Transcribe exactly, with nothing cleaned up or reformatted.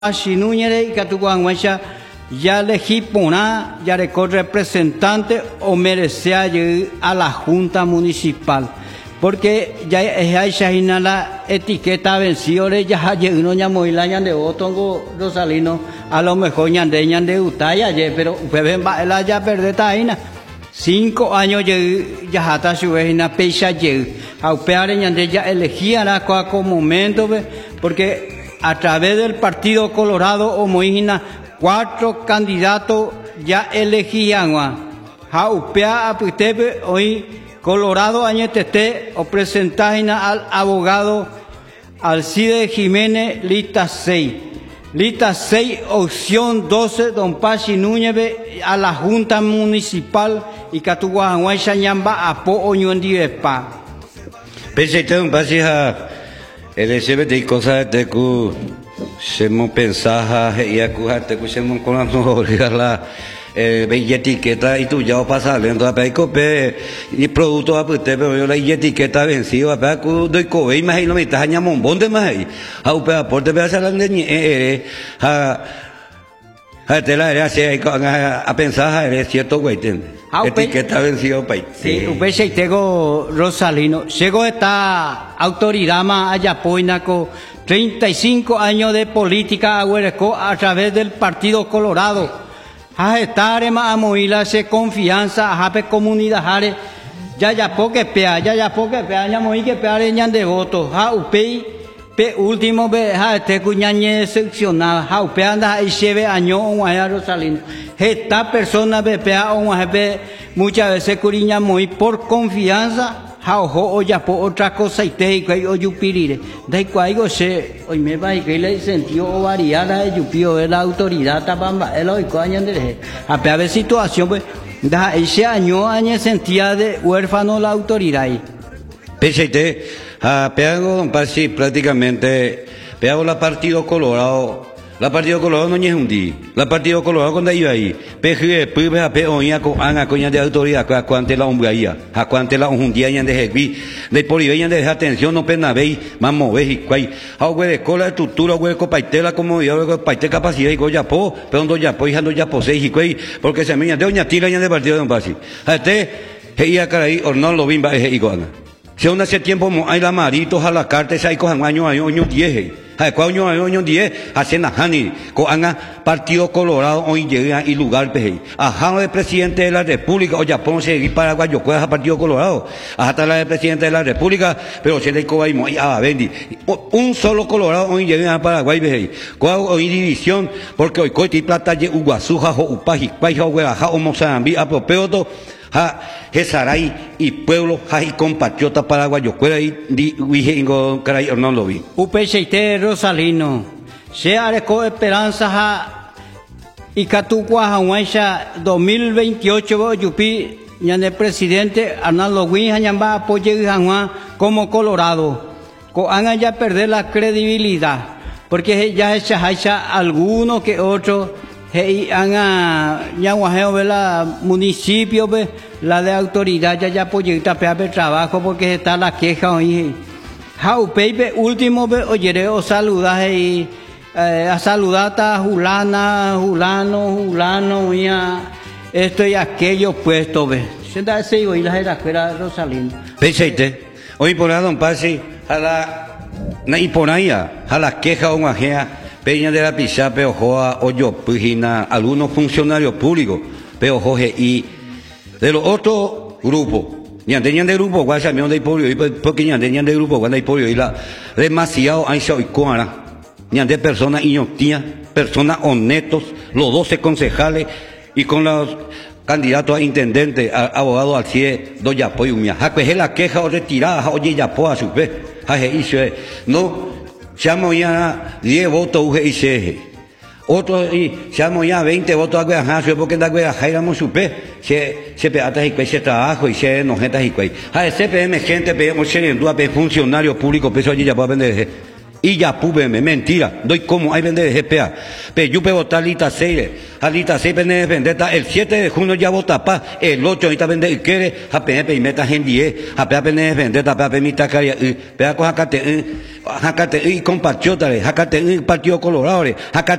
Núñez y Catuguanguacha ya elegí pona, ya con representante o merecía a la Junta Municipal. Porque ya es ahí la etiqueta vencido, ya hay uno ya muy la de Otongo Rosalino, a lo mejor ya de ya de Utaya, pero ven va la ya perder taina. Cinco años ya hasta su vez una pecha ye, a upear ya de ya elegía la como momento, porque a través del Partido Colorado o Moína, cuatro candidatos ya elegían a upea a Putepe hoy Colorado añetete o presentáis al abogado Alcide Jiménez lista seis. Lista seis, opción doce, don Pachi Núñez a la Junta Municipal y Catuguahuay Ñamba a Po Oñuendivepa. Pensé un Pachi a el S B T cosa de que se me pensaba y a que se me con la veía etiqueta y tú ya pasas lento a pecope y producto a usted pero yo la etiqueta vencido a peco doy cobe y más y no me está ñamón bonde más a upe aporte para hacer la eh a a te la era a pensar es cierto güey etiqueta vencido país sí upe se tengo Rosalino llegó esta autoridad más allá poinaco treinta y cinco años de política a través del Partido Colorado. A estar más a moila se confianza a hape comunidad hare ya ya poque pea ya ya poque pea ya moi que pea ñan de voto ha upei pe último be ha te cuñañe seccionada ha upei anda y lleve año un a Rosalino esta persona be pea un a muchas veces curiña moi por confianza ha ojo o ya po otra cosa y te que o yupirire dai cuaigo se hoy me va y que le sentió variada de yupio de la autoridad tapamba el hoy coñan de a ver situación pues da ese año año sentía de huérfano la autoridad ahí pese a peago don Pasi prácticamente peago la Partido Colorado la Partido Colorado no es un día. La Partido Colorado cuando iba ahí, peje, pues a peoña con ana coña de autoridad, a cuante la hombraía, a cuante la un día ya de heavy, de poliveña de atención no pena veis, más mover y cuay, a hue de cola estructura, hue copaitela como yo, paite capacidad y goya po, pero no ya po, hija no ya posee y cuay, porque se me de doña tira ya de partido de un pasi. A este, ella caray, o no lo bimba es iguana. Si aún hace tiempo hay la maritos a la carta, esa hay cojan año, año, año diez. ¿A cuál año, año diez? Hacen a Hani, con Partido Colorado hoy llega y lugar peje. Ajá de presidente de la República, o Japón se Paraguay, yo cuesta Partido Colorado. Hasta la de presidente de la República, pero se le cobaimo y a Bendi. Un solo Colorado hoy llega a Paraguay peje. Cuál hoy división, porque hoy coiti plata ye Uguazuja, o Upaji, Paija, o Gueraja, o Mozambique, a Propeoto. Ha Jesaray y pueblo ha y compatriota paraguayo cuera y dije ingo caray no lo vi upecheite Rosalino se areco esperanza ha y catucua hawaisha dos mil veintiocho yupi ñande presidente Arnaldo Guin ñamba apoye hanwa como Colorado co haga ya perder la credibilidad porque ya hecha hecha alguno que otro hey, anga ñaguajeo de la municipio be, la de autoridad ya ya proyecta pe trabajo porque está la queja hoy how pepe último be oyere o saluda y eh, a saludar a Julana Julano Julano ya esto y aquello puesto be sienta ese y la era que era Rosalino peseite hoy por don Pasi a la na y por ahí a la queja o majea Peña de la Pizza, Peojoa, Oyo, Pujina, algunos funcionarios públicos, Peojoje y de los otros grupos. Ya tenían de grupo, guay, me de polio, porque ya tenían de grupo, cuando hay polio, y la demasiado hay y cuara. Ya de personas inoctías, personas honestos, los doce concejales y con los candidatos a intendente, a, abogado al C I E, do Yapo y Umia. Jaque la queja o retirada, oye Yapo a su vez. Jaque hizo, no. Llamo ya diez votos U G I C. Otro y llamo ya veinte votos a Guajazo porque da Guajazo éramos supe. Se se peata y se trabajo y se nojetas y cuay. A C P M gente pedimos ser en duda funcionarios públicos peso allí ya para vender. Y ya pude, mentira, doy como hay vender G P A. Pero yo puedo votar Lita seis, Alita seis vende vender, el siete de junio ya vota pa, el ocho ahorita vender quiere, a P P y meta en diez, a P P vender, a P P mi tacaria, P A con jacate, jacate y compatriota, jacate Partido Colorado, jacate